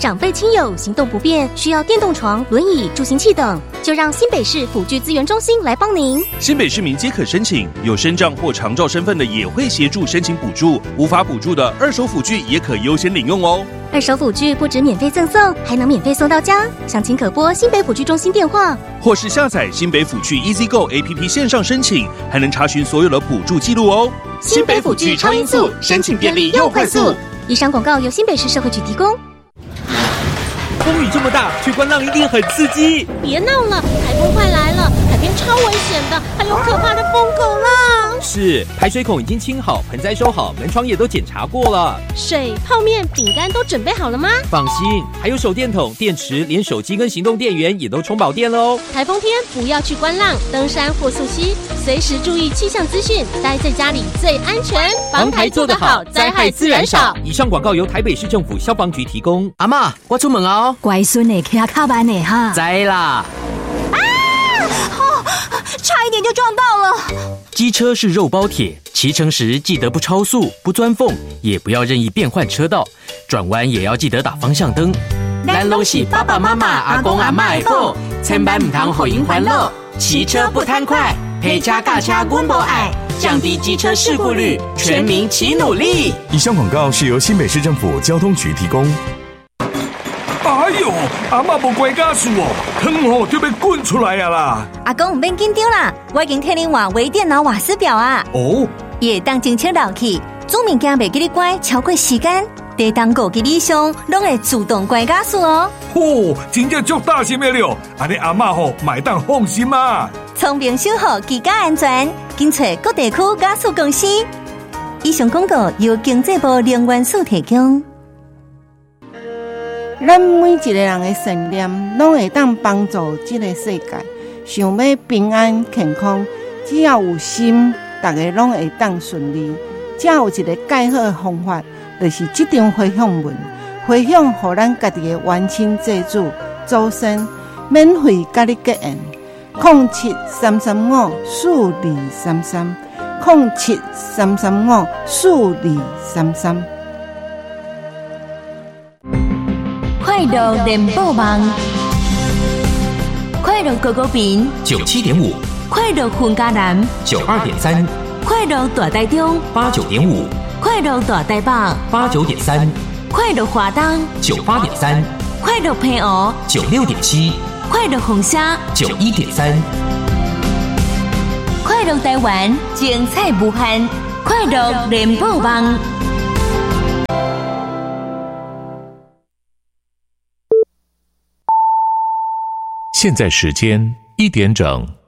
长辈亲友行动不便，需要电动床、轮椅、助行器等，就让新北市辅具资源中心来帮您。 新北市民皆可申请，有身障或长照身份的也会协助申请补助，无法补助的二手辅具也可优先领用哦。 二手辅具不止免费赠送，还能免费送到家。详情可拨新北辅具中心电话， 或是下载新北辅具 EasyGo APP 线上申请，还能查询所有的补助记录哦。 新北辅具超音速，申请便利又快速。以上广告由新北市社会局提供。 风雨这么大，去观浪一定很刺激。 别闹了，台风快来了，海边超危险的，还有可怕的疯狗浪。 是，排水孔已经清好，盆栽收好，门窗也都检查过了。 水、泡面、饼干都准备好了吗？ 放心，还有手电筒、电池，连手机跟行动电源也都充饱电喽。 台风天不要去观浪、登山或溯溪，随时注意气象资讯，待在家里最安全。 防台做得好，灾害自然少。以上广告由台北市政府消防局提供。 阿嬷，我出门哦。 乖孙的骑卡慢的哈。 知啦。 差一点就撞到了。 机车是肉包铁，骑乘时记得不超速、不钻缝，也不要任意变换车道，转弯也要记得打方向灯。咱拢是爸爸妈妈、阿公阿嬷的宝，千万唔通互因烦恼。骑车不贪快，陪车驾车阮无爱，降低机车事故率，全民齐努力。 以上广告是由新北市政府交通局提供。 哎呦，阿嬷无关家事哦，汤就要滚出来啊啦！ 阿公唔免紧张啦，我已经替您换微电脑瓦斯表啊。 哦， 也当真清热气，煮物件袂记你关超过时间，地当5个以上，拢会自动关加速哦。 哦，真正足大心的了，安尼阿嬷吼买当放心啊。 聪明守护居家安全，紧找各地区加速公司。以上广告由经济部能源署提供。 咱每一个人的信念，拢会当帮助这个世界。想要平安健康，只要有心，大家拢会当顺利。只有一个介好的方法，就是这张回向文，回向予咱家己的冤亲债主、祖先，免费甲你结缘。0733054233，0733054233。 快乐联播网，快乐狗狗饼 97.5， 快乐混家男 92.3， 快乐大台中 89.5， 快乐大台北 89.3， 快乐华东 98.3， 快乐平湖 96.7， 快乐红虾 91.3， 快乐台湾精彩无限，快乐联播网。 现在时间1点整。